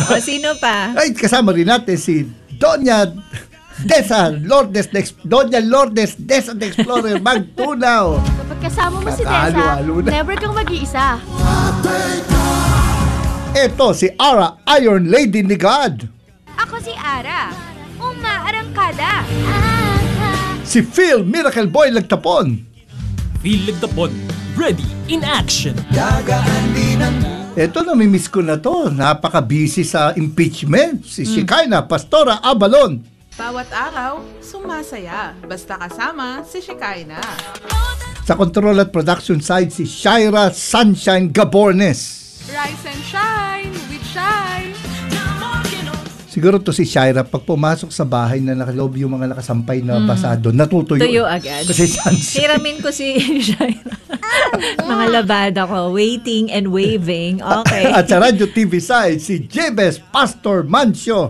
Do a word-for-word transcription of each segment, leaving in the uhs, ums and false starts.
O, sino pa? Ay, kasama rin natin si Doña Desa Lourdes, Doña Lourdes Desa the Explorer Magtunaw. Kapag kasama mo si Desa, Kakahalo-halo na. never kang mag-iisa. Ito si Ara, Iron Lady ni God. Ako si Ara, umaarangkada. Si Phil, Miracle Boy Lagtapon. Phil Lagtapon, ready in action. Ito, namimiss ko na to. Napaka-busy sa impeachment. Si Shekinah Pastora Abalon. Bawat araw, sumasaya. Basta kasama si Shekinah. Sa control at production side, si Shaira Sunshine Gabornes. Rise and shine with shine. Siguro to si Shaira, pag pumasok sa bahay na nakaloob yung mga nakasampay na basado, natutuyo. Tuyo agad. Kasi sunshine. Hiramin ko si Shaira. Mga labada ko, waiting and waving. Okay. At sa Radio T V side, si Jebes Pastor Mancio.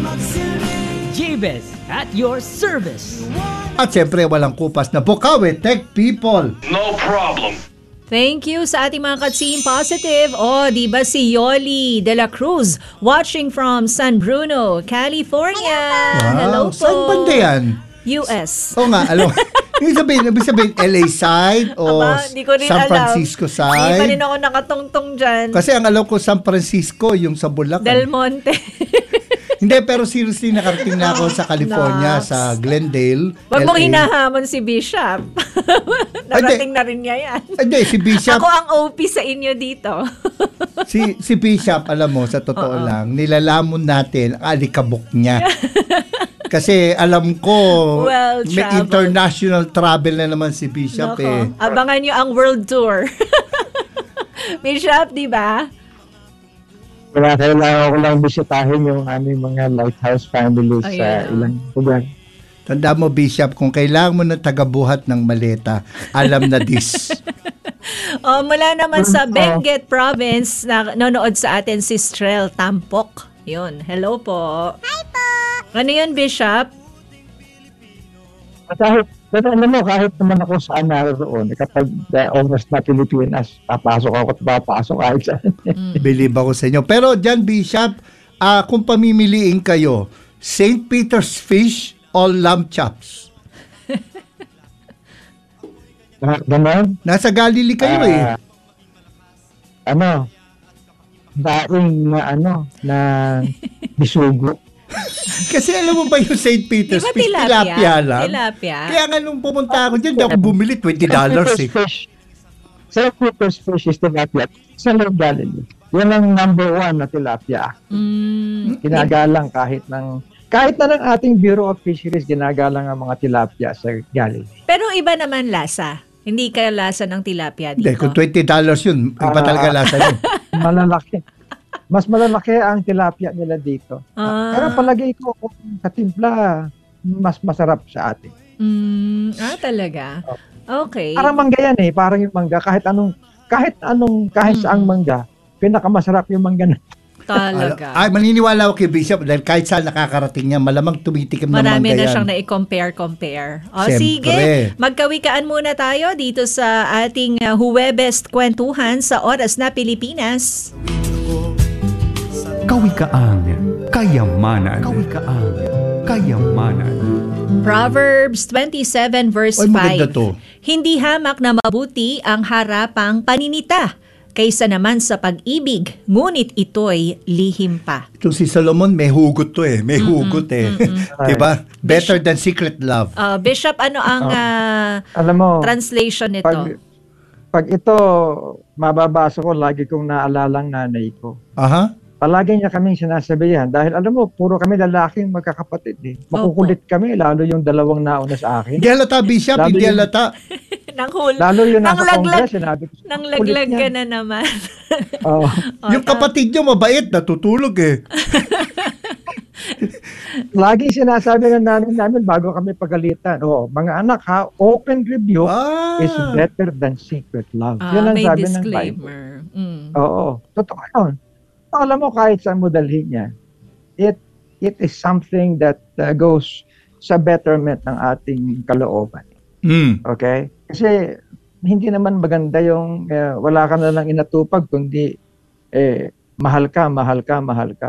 Jabez at your service. At siyempre, walang kupas na Bukawi Tech People. No problem. Thank you sa ating mga katsim positive. O, oh, di ba si Yoli de la Cruz watching from San Bruno, California. Wow. Hello po. Saan banda yan? U S. Oo nga, alam. Ibig sabihin, ibig sabihin, L A side o Aba, di ko rin San alam. Francisco Hindi pa side? rin ako nakatungtong dyan. Kasi ang alam ko, San Francisco, yung sa Bulacan. Del Monte. Hindi, pero seriously, nakarating na ako sa California, Nox. sa Glendale, Wag mong L A. hinahamon si Bishop. Narating na rin niya yan. Hindi, si Bishop, Ako ang O P sa inyo dito. si, si Bishop, alam mo, sa totoo lang, nilalamon natin ang alikabok niya. Kasi alam ko, Well may traveled. international travel na naman si Bishop Nako, eh. abangan nyo ang world tour. Bishop, di ba? Kaya kailangan ko lang bisitahin yung aming mga lighthouse families sa Ayan. ilang lugar. Tanda mo, Bishop, kung kailangan mo ng tagabuhat ng maleta, alam na this. O, mula naman sa Benguet Province, na nanonood sa atin si Strel Tampok. Yun, hello po. Hi po! Ano yun, Bishop? At kahit, pero alam mo, kahit naman ako saan naroon, kapag uh, oras na Pilipinas, papasok ako at papasok kahit saan. Believe ako sa inyo. Pero dyan, Bishop, ah, kung pamimiliin kayo, Saint Peter's Fish o lamb chops? Ganon? Nasa Galilee kayo eh. Ah, ano, daing na ano, na bisugo. Kasi alam mo ba yung Saint Peter's Di ba Fish, tilapia? tilapia lang? Tilapia. Kaya nga nung pumunta ako dyan, di ako bumili, twenty dollars eh. Fish. Saint Peter's Fish is tilapia. Sa Lord Galilee. Yan ang number one na tilapia. Mm, Ginagalang kahit ng kahit na ng ating Bureau of Fisheries, ginagalang ang mga tilapia sa Galilee. pero iba naman lasa. Hindi kaya lasa ng tilapia dito. Hindi, kung twenty dollars yun, iba Ah. talaga lasa yun. Malalaki. Mas malalaki ang tilapia nila dito. Ah. Pero palagay ko kung katimpla, mas masarap sa atin. Mm, ah, talaga? Okay. Parang mangga yan eh. Parang yung mangga. Kahit anong, kahit anong, kahit saang mangga, pinakamasarap yung mangga na. Talaga. Ay, maniniwala ako kay Bishop dahil kahit saan nakakarating niya, malamang tumitikim ng Marami mangga na yan. siyang na-compare-compare. O Siyempre. sige, magkawikaan muna tayo dito sa ating uh, Huwebes Kwentuhan sa Oras na Pilipinas. Kawikaan, kayamanan. Kawikaan, kayamanan. Proverbs twenty-seven verse Ay, maganda five. to. Hindi hamak na mabuti ang harapang paninita kaysa naman sa pag-ibig, ngunit ito'y lihim pa. Itong si Solomon, may hugot to eh. May hugot eh. Diba? Better than secret love. Uh, Bishop, ano ang uh, Alam mo, translation nito? pag, pag ito, mababasa ko, lagi kong naalalang nanay ko. Aha. Palagi niya kaming sinasabihan dahil alam mo, puro kami lalaking magkakapatid eh. Makukulit kami, lalo yung dalawang nauna sa akin. Hindi halata, Bishop. Lalo Hindi yung- halata. Nang hul- Lalo yung nang nasa laglag, Congress, sinabi ko. nang kulit laglag niya. ka na naman. Oo. O, Yung ta- kapatid niyo mabait, natutulog eh. Lagi sinasabi ng nanay namin bago kami pagalitan. Oh, mga anak ha, open review Ah. is better than secret love. Ah, Yan ang may sabi ng Bible. disclaimer. Mm. Oo, totoo yun. Alam mo, kahit saan mo dalhin niya, it, it is something that uh, goes sa betterment ng ating kalooban. Mm. Okay? Kasi hindi naman maganda yung uh, wala ka na lang inatupag, kundi eh, mahal ka, mahal ka, mahal ka.